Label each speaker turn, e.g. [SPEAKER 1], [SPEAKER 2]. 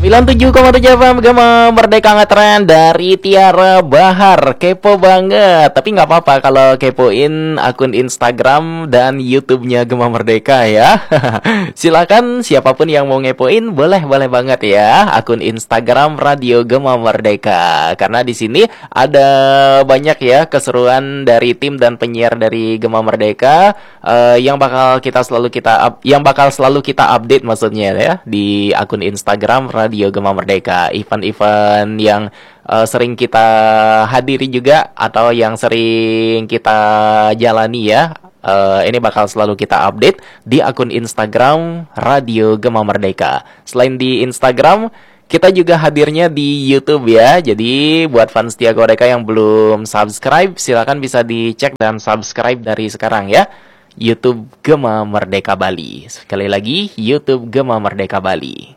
[SPEAKER 1] 97,7 FM Gema Merdeka Ngetren dari Tiara Bahar. Kepo banget. Tapi nggak apa-apa kalau kepoin akun Instagram dan YouTube-nya Gema Merdeka ya. Silakan siapapun yang mau ngepoin boleh banget ya. Akun Instagram Radio Gema Merdeka. Karena di sini ada banyak ya keseruan dari tim dan penyiar dari Gema Merdeka yang bakal selalu kita update maksudnya ya di akun Instagram Radio Gema Merdeka. Event-event yang sering kita hadiri juga atau yang sering kita jalani ya. Ini bakal selalu kita update di akun Instagram Radio Gema Merdeka. Selain di Instagram, kita juga hadirnya di YouTube ya. Jadi buat fans Tiago Deka yang belum subscribe, silakan bisa dicek dan subscribe dari sekarang ya. YouTube Gema Merdeka Bali. Sekali lagi, YouTube Gema Merdeka Bali.